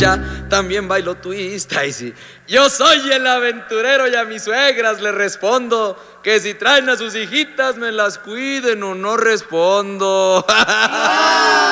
también bailo twist. Ay, sí. Yo soy el aventurero y a mis suegras les respondo que si traen a sus hijitas me las cuiden o no respondo.